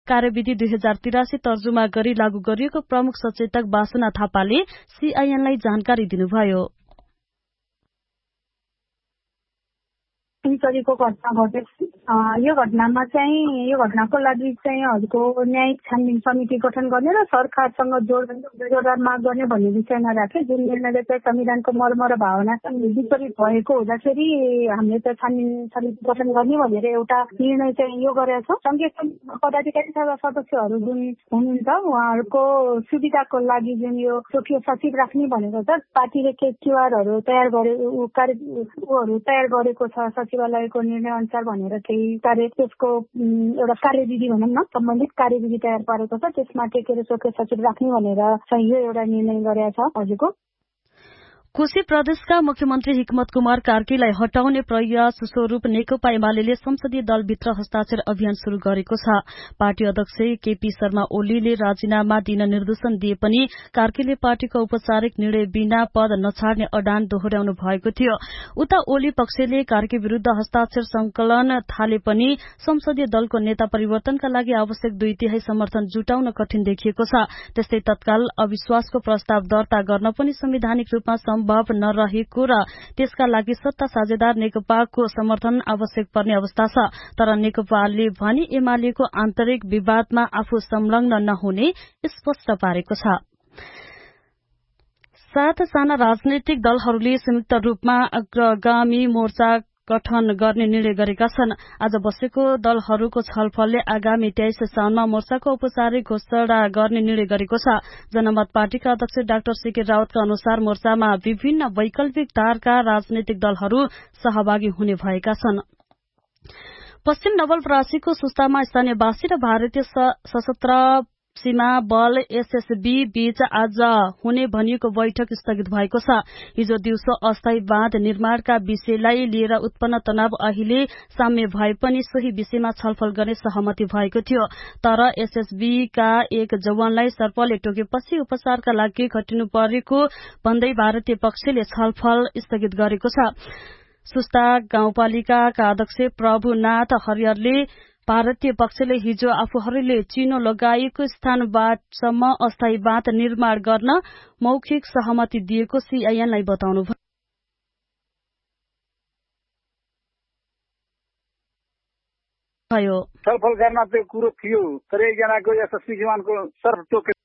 कार्यविधि 2083 तर्जुमा गरी लागू गरिएको प्रमुख सचेतक वासना थापाले सीआईएनलाई जानकारी दिनुभयो। तरिको घटना घटेको यो घटनामा चाहिँ यो घटनाको लागि चाहिँ हजुरको न्यायिक छानबिन समिति गठन गर्ने र सरकारसँग जोडदार माग गर्ने भन्ने विषयमा राखे, जुन निर्णयले चाहिँ संविधानको मर्म र भावनासँग विपरीत भएको हुँदाखेरि हामीले चाहिँ छानबिन समिति गठन गर्ने भनेर एउटा निर्णय चाहिँ यो गरेका छौँ। संघीय पदाधिकारी तथा सदस्यहरू जुन हुनुहुन्छ उहाँहरूको सुविधाको लागि जुन यो स्वकीय सचिव राख्ने भनेको छ, पार्टीले के क्यूआरहरू तयार गरेको छ सचिवालयको निर्णय अनुसार भनेर केही त्यसको एउटा कार्यविधि भनौँ न, सम्बन्धित कार्यविधि तयार पारेको छ, त्यसमा टेकेर स्वकीय सचिव राख्ने भनेर चाहिँ यो एउटा निर्णय गरेका छ हजुरको। कोशी प्रदेशका मुख्यमन्त्री हिक्मत कुमार कार्कीलाई हटाउने प्रयास स्वरूप नेकपा एमाले संसदीय दलभित्र हस्ताक्षर अभियान शुरू गरेको छ। पार्टी अध्यक्ष केपी शर्मा ओलीले राजीनामा दिन निर्देशन दिए पनि कार्कीले पार्टीको औपचारिक निर्णय बिना पद नछाड्ने अडान दोहोर्याउनु भएको थियो। उता ओली पक्षले कार्की विरूद्ध हस्ताक्षर संकलन थाले पनि संसदीय दलको नेता परिवर्तनका लागि आवश्यक 2/3 समर्थन जुटाउन कठिन देखिएको छ। त्यस्तै तत्काल अविश्वासको प्रस्ताव दर्ता गर्न पनि संवैधानिक रूपमा सम्भव नरहेको र त्यसका लागि सत्ता साझेदार नेकपाको समर्थन आवश्यक पर्ने अवस्था छ। तर नेकपाले भने एमालेको आन्तरिक विवादमा आफू संलग्न नहुने स्पष्ट पारेको छ। 7 साना राजनैतिक दलहरूले संयुक्त रूपमा अग्रगामी मोर्चा गठन गर्ने निर्णय गरेका छन्। आज बसेको दलहरूको छलफलले आगामी 23 साउनमा मोर्चाको औपचारिक घोषणा गर्ने निर्णय गरेको छ। जनमत पार्टीका अध्यक्ष डाक्टर सीके रावतका अनुसार मोर्चामा विभिन्न वैकल्पिक धारका राजनैतिक दलहरू सहभागी हुने भएका छन्। पश्चिम नवलपरासीको सुस्तामा स्थानीयवासी र भारतीय सशस्त्र सीमा बल एसएसबी बीच आज हुने भनिएको बैठक स्थगित भएको छ। हिजो दिउँसो अस्थायी बाँध निर्माणका विषयलाई लिएर उत्पन्न तनाव अहिले साम्य भए पनि सोही विषयमा छलफल गर्ने सहमति भएको थियो। तर एसएसबीका एक जवानलाई सर्पले टोकेपछि उपचारका लागि घटिनु परेको भन्दै भारतीय पक्षले छलफल स्थगित गरेको छ। सुस्ता गाउँपालिकाका अध्यक्ष प्रभुनाथ हरिहरले भारतीय पक्षले हिजो आफूहरूले चिनो लगाएको स्थानसम्म अस्थायी बाँध निर्माण गर्न मौखिक सहमति दिएको सीआईएनलाई बताउनुभयो। छलफल गर्न त्यो कुरो थियो, तर एकजनाको एसएसबी जवानको सर्प टोके